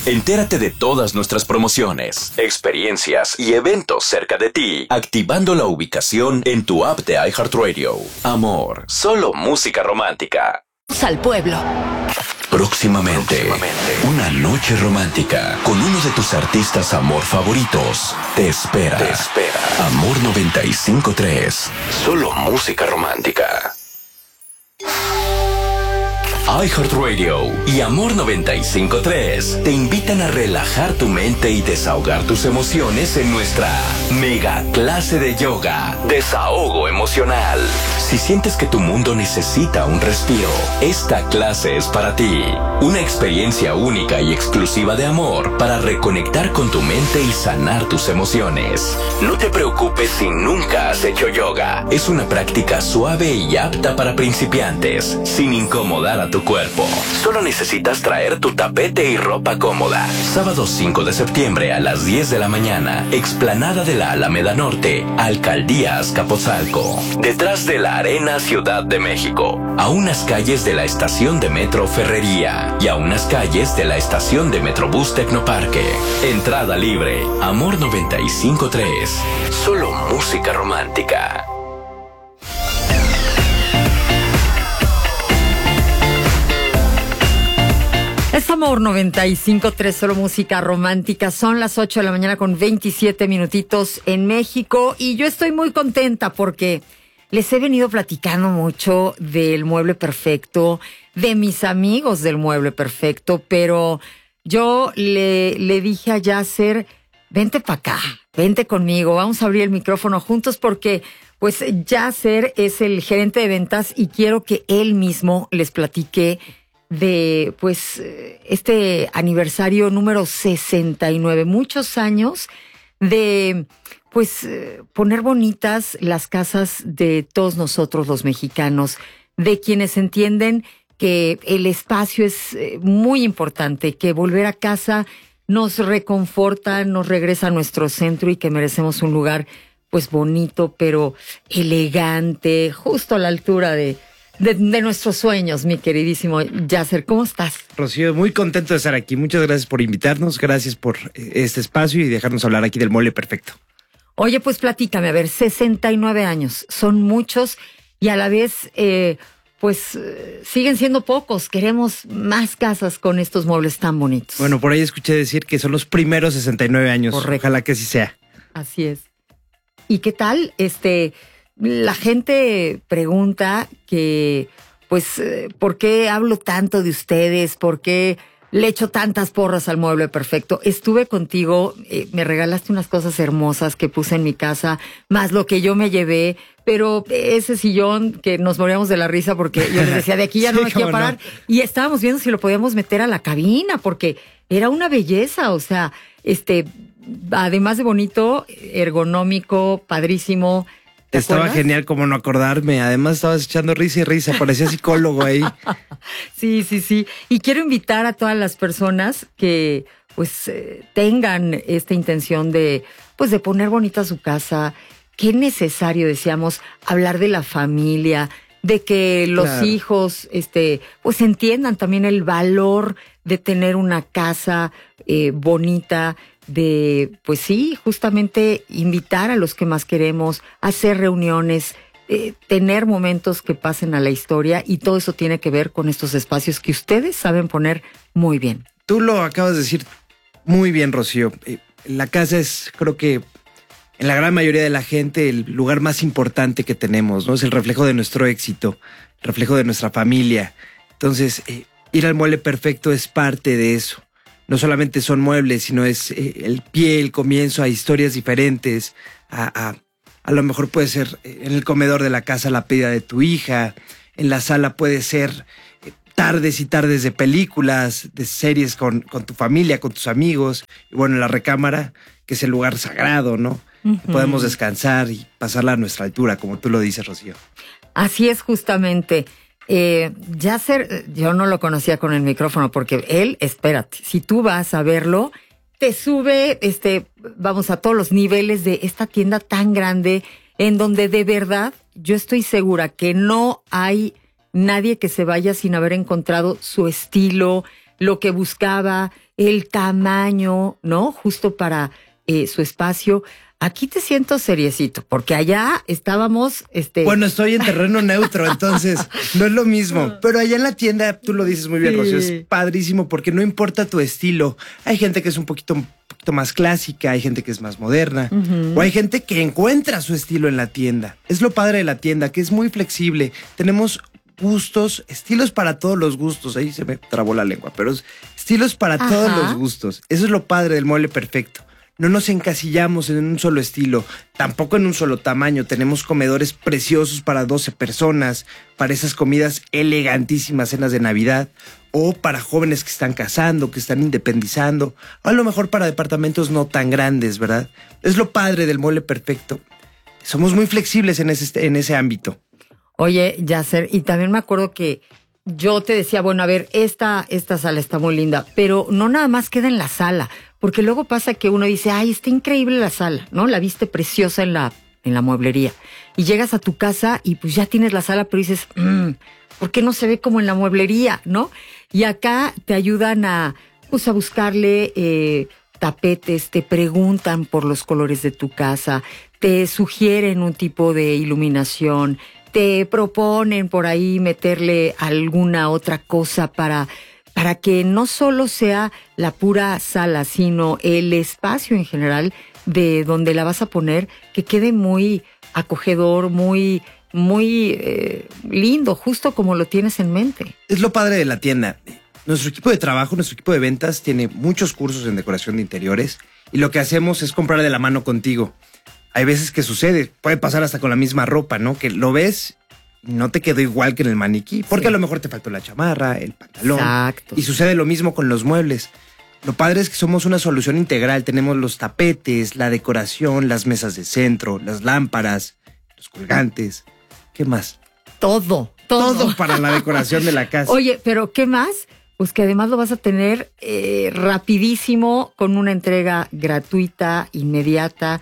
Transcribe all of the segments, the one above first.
Entérate de todas nuestras promociones, experiencias y eventos cerca de ti, activando la ubicación en tu app de iHeartRadio. Amor, solo música romántica. Al pueblo. Próximamente, una noche romántica con uno de tus artistas amor favoritos. Te espera. Amor 95.3. Solo música romántica. iHeartRadio y Amor 95.3 te invitan a relajar tu mente y desahogar tus emociones en nuestra mega clase de yoga. Desahogo emocional. Si sientes que tu mundo necesita un respiro, esta clase es para ti. Una experiencia única y exclusiva de amor para reconectar con tu mente y sanar tus emociones. No te preocupes si nunca has hecho yoga. Es una práctica suave y apta para principiantes, sin incomodar a tu cuerpo. Solo necesitas traer tu tapete y ropa cómoda. Sábado 5 de septiembre a las 10 de la mañana, explanada de la Alameda Norte, Alcaldía Azcapotzalco, detrás de la Arena Ciudad de México, a unas calles de la estación de Metro Ferrería y a unas calles de la estación de Metrobús Tecnoparque. Entrada libre. Amor 95.3. Solo música romántica. Es Amor 95.3, solo música romántica. Son las 8 de la mañana con 27 minutitos en México y yo estoy muy contenta porque les he venido platicando mucho del Mueble Perfecto, de mis amigos del Mueble Perfecto, pero yo le dije a Yasser, vente para acá, vente conmigo, vamos a abrir el micrófono juntos porque pues Yasser es el gerente de ventas y quiero que él mismo les platique de pues este aniversario número 69, muchos años de pues poner bonitas las casas de todos nosotros los mexicanos, de quienes entienden que el espacio es muy importante, que volver a casa nos reconforta, nos regresa a nuestro centro y que merecemos un lugar pues bonito, pero elegante, justo a la altura de nuestros sueños, mi queridísimo Yasser. ¿Cómo estás? Rocío, muy contento de estar aquí. Muchas gracias por invitarnos, gracias por este espacio y dejarnos hablar aquí del Mueble Perfecto. Oye, pues platícame, a ver, 69 años, son muchos y a la vez, siguen siendo pocos. Queremos más casas con estos muebles tan bonitos. Bueno, por ahí escuché decir que son los primeros 69 años. Correcto. Ojalá que así sea. Así es. ¿Y qué tal? La gente pregunta que, ¿por qué hablo tanto de ustedes? ¿Por qué le echo tantas porras al Mueble Perfecto? Estuve contigo, me regalaste unas cosas hermosas que puse en mi casa, más lo que yo me llevé, pero ese sillón que nos moríamos de la risa porque yo les decía, de aquí ya no me quiero parar. No. Y estábamos viendo si lo podíamos meter a la cabina porque era una belleza, o sea, además de bonito, ergonómico, padrísimo. Estaba genial como no acordarme. Además estabas echando risa y risa. Parecía psicólogo ahí. Sí. Y quiero invitar a todas las personas que tengan esta intención de poner bonita su casa. Qué necesario, decíamos, hablar de la familia, de que los hijos entiendan también el valor de tener una casa bonita, de, justamente invitar a los que más queremos, hacer reuniones, tener momentos que pasen a la historia y todo eso tiene que ver con estos espacios que ustedes saben poner muy bien. Tú lo acabas de decir muy bien, Rocío. La casa es, creo que en la gran mayoría de la gente, el lugar más importante que tenemos, ¿no? Es el reflejo de nuestro éxito, el reflejo de nuestra familia. Entonces, ir al Mueble Perfecto es parte de eso. No solamente son muebles, sino es el pie, el comienzo a historias diferentes. A lo mejor puede ser en el comedor de la casa la pedida de tu hija. En la sala puede ser tardes y tardes de películas, de series con tu familia, con tus amigos. Y bueno, en la recámara, que es el lugar sagrado, ¿no? Uh-huh. Podemos descansar y pasarla a nuestra altura, como tú lo dices, Rocío. Así es, justamente. Yasser, yo no lo conocía con el micrófono porque él, espérate, si tú vas a verlo, te sube, vamos a todos los niveles de esta tienda tan grande en donde de verdad yo estoy segura que no hay nadie que se vaya sin haber encontrado su estilo, lo que buscaba, el tamaño, ¿no? Justo para su espacio. Aquí te siento seriecito, porque allá estábamos... Bueno, estoy en terreno neutro, entonces no es lo mismo. Pero allá en la tienda, tú lo dices muy bien, Sí. Rocío, es padrísimo porque no importa tu estilo. Hay gente que es un poquito más clásica, hay gente que es más moderna, o hay gente que encuentra su estilo en la tienda. Es lo padre de la tienda, que es muy flexible. Tenemos gustos, estilos para todos los gustos. Ahí se me trabó la lengua, pero estilos para todos los gustos. Eso es lo padre del Mueble Perfecto. No nos encasillamos en un solo estilo, tampoco en un solo tamaño. Tenemos comedores preciosos para 12 personas, para esas comidas elegantísimas, cenas de Navidad, o para jóvenes que están casando, que están independizando, o a lo mejor para departamentos no tan grandes, ¿verdad? Es lo padre del Mueble Perfecto. Somos muy flexibles en ese ámbito. Oye, Yasser, y también me acuerdo que yo te decía, bueno, a ver, esta sala está muy linda, pero no nada más queda en la sala, porque luego pasa que uno dice, ay, está increíble la sala, ¿no? La viste preciosa en la mueblería. Y llegas a tu casa y pues ya tienes la sala, pero dices, ¿por qué no se ve como en la mueblería, no? Y acá te ayudan a buscarle tapetes, te preguntan por los colores de tu casa, te sugieren un tipo de iluminación, te proponen por ahí meterle alguna otra cosa para que no solo sea la pura sala, sino el espacio en general de donde la vas a poner, que quede muy acogedor, muy lindo, justo como lo tienes en mente. Es lo padre de la tienda. Nuestro equipo de trabajo, nuestro equipo de ventas tiene muchos cursos en decoración de interiores y lo que hacemos es comprar de la mano contigo. Hay veces que sucede, puede pasar hasta con la misma ropa, ¿no? Que lo ves y no te quedó igual que en el maniquí, porque a lo mejor te faltó la chamarra, el pantalón. Exacto. Y sucede lo mismo con los muebles. Lo padre es que somos una solución integral. Tenemos los tapetes, la decoración, las mesas de centro, las lámparas, los colgantes. ¿Qué más? Todo. Todo para la decoración de la casa. Oye, pero ¿qué más? Pues que además lo vas a tener rapidísimo, con una entrega gratuita, inmediata,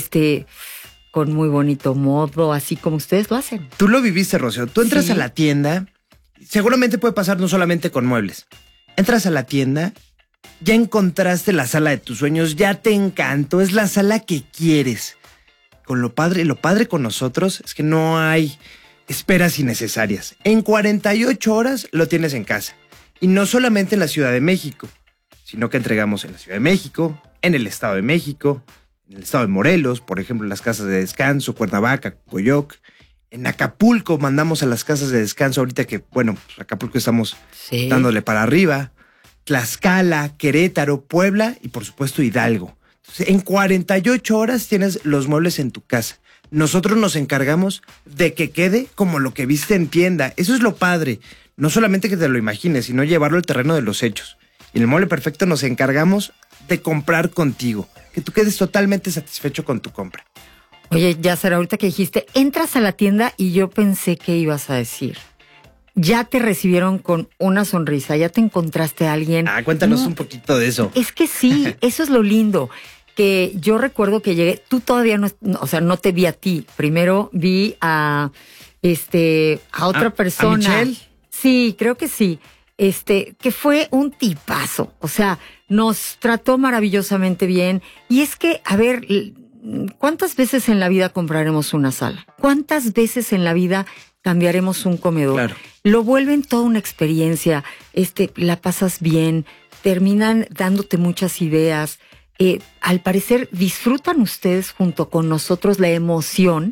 con muy bonito modo, así como ustedes lo hacen. Tú lo viviste, Rocío. Tú entras a la tienda, seguramente puede pasar no solamente con muebles. Entras a la tienda, ya encontraste la sala de tus sueños, ya te encantó, es la sala que quieres. Lo padre con nosotros es que no hay esperas innecesarias. En 48 horas lo tienes en casa. Y no solamente en la Ciudad de México, sino que entregamos en la Ciudad de México, en el Estado de México, en el Estado de Morelos, por ejemplo, en las casas de descanso, Cuernavaca, Coyoc. En Acapulco mandamos a las casas de descanso, ahorita que, bueno, pues Acapulco estamos dándole para arriba. Tlaxcala, Querétaro, Puebla y, por supuesto, Hidalgo. Entonces, en 48 horas tienes los muebles en tu casa. Nosotros nos encargamos de que quede como lo que viste en tienda. Eso es lo padre. No solamente que te lo imagines, sino llevarlo al terreno de los hechos. Y en el Mueble Perfecto nos encargamos de comprar contigo. Que tú quedes totalmente satisfecho con tu compra. Oye, Yasser, ahorita que dijiste, entras a la tienda y yo pensé que ibas a decir, ya te recibieron con una sonrisa, ya te encontraste a alguien. Cuéntanos un poquito de eso. Es que sí, eso es lo lindo. Que yo recuerdo que llegué, tú todavía no te vi a ti. Primero vi a otra persona. ¿A Michelle? Sí, creo que sí. Que fue un tipazo. O sea, nos trató maravillosamente bien. Y es que, a ver, ¿cuántas veces en la vida compraremos una sala? ¿Cuántas veces en la vida cambiaremos un comedor? Claro. Lo vuelven toda una experiencia. La pasas bien, terminan dándote muchas ideas. Al parecer disfrutan ustedes junto con nosotros la emoción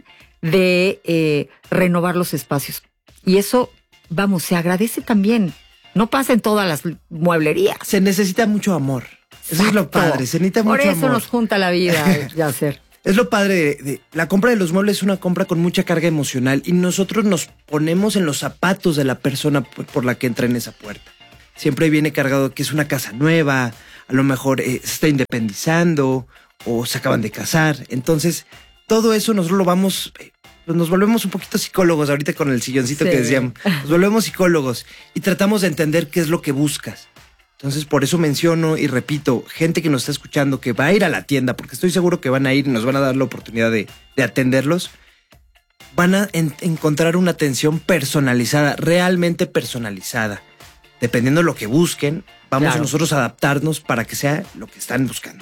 de renovar los espacios. Y eso, vamos, se agradece también. No pasa en todas las mueblerías. Se necesita mucho amor. Eso es lo padre, se necesita mucho amor. Por eso nos junta la vida, Yasser. Es lo padre de la compra de los muebles, es una compra con mucha carga emocional y nosotros nos ponemos en los zapatos de la persona por la que entra en esa puerta. Siempre viene cargado que es una casa nueva, a lo mejor se está independizando o se acaban de casar. Entonces, todo eso nosotros lo vamos, nos volvemos un poquito psicólogos ahorita con el silloncito que decíamos. Nos volvemos psicólogos y tratamos de entender qué es lo que buscas. Entonces, por eso menciono y repito, gente que nos está escuchando, que va a ir a la tienda, porque estoy seguro que van a ir y nos van a dar la oportunidad de atenderlos, van a encontrar una atención personalizada, realmente personalizada. Dependiendo de lo que busquen, Vamos Claro. nosotros a adaptarnos para que sea lo que están buscando.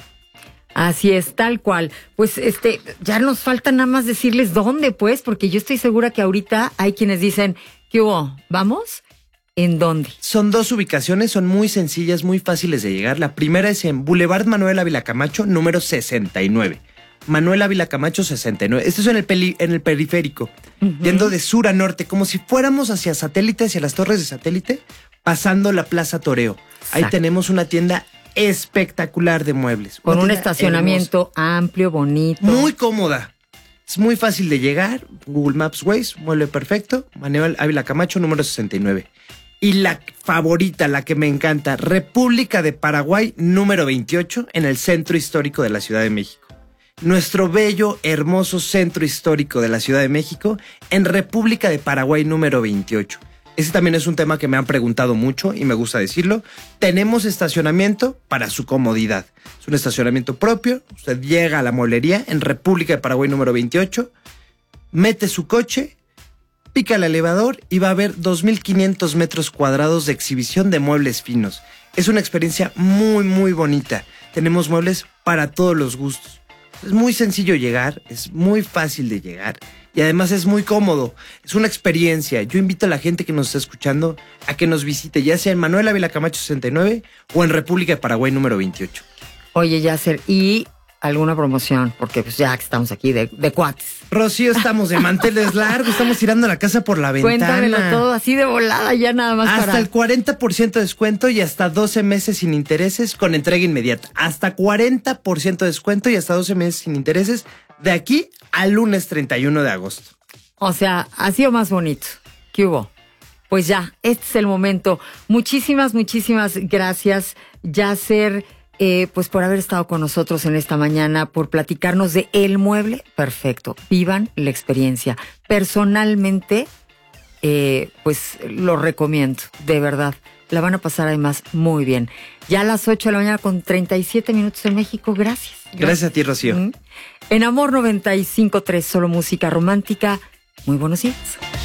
Así es, tal cual. Pues ya nos falta nada más decirles dónde, pues, porque yo estoy segura que ahorita hay quienes dicen, ¿qué hubo? ¿Vamos? ¿En dónde? Son 2 ubicaciones, son muy sencillas, muy fáciles de llegar. La primera es en Boulevard Manuel Ávila Camacho, número 69. Manuel Ávila Camacho 69. Esto es en el periférico, yendo de sur a norte, como si fuéramos hacia satélite, hacia las torres de satélite, pasando la Plaza Toreo. Ahí Exacto. tenemos una tienda espectacular de muebles. Con Una un tienda estacionamiento amplio, bonito. hermosa, muy cómoda. Es muy fácil de llegar. Google Maps Waze, mueble perfecto. Manuel Ávila Camacho, número 69. Y la favorita, la que me encanta, República de Paraguay, número 28, en el centro histórico de la Ciudad de México. Nuestro bello, hermoso centro histórico de la Ciudad de México, en República de Paraguay, número 28. Ese también es un tema que me han preguntado mucho y me gusta decirlo. Tenemos estacionamiento para su comodidad. Es un estacionamiento propio. Usted llega a la mueblería en República de Paraguay, número 28, mete su coche, pica el elevador y va a ver 2.500 metros cuadrados de exhibición de muebles finos. Es una experiencia muy, muy bonita. Tenemos muebles para todos los gustos. Es muy sencillo llegar, es muy fácil de llegar y además es muy cómodo. Es una experiencia. Yo invito a la gente que nos está escuchando a que nos visite, ya sea en Manuel Ávila Camacho 69 o en República de Paraguay, número 28. Oye, Yasser, ¿y alguna promoción? Porque pues ya que estamos aquí de cuates. Rocío, estamos de manteles largos, estamos tirando la casa por la ventana. Cuéntamelo todo así de volada, ya nada más Hasta para... el 40% de descuento y hasta 12 meses sin intereses con entrega inmediata. Hasta 40% de descuento y hasta 12 meses sin intereses de aquí al lunes 31 de agosto. O sea, ha sido más bonito. ¿Qué hubo? Pues ya, este es el momento. Muchísimas gracias, Yasser, pues por haber estado con nosotros en esta mañana, por platicarnos de El Mueble Perfecto. Vivan la experiencia. Personalmente, pues lo recomiendo, de verdad. La van a pasar además muy bien. Ya a las 8 de la mañana con 37 minutos en México. Gracias. Gracias a ti, Rocío. En Amor 95.3, solo música romántica. Muy buenos días.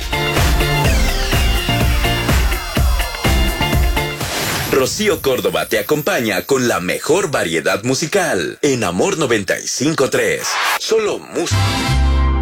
Rocío Córdoba te acompaña con la mejor variedad musical en Amor 95.3. Solo música.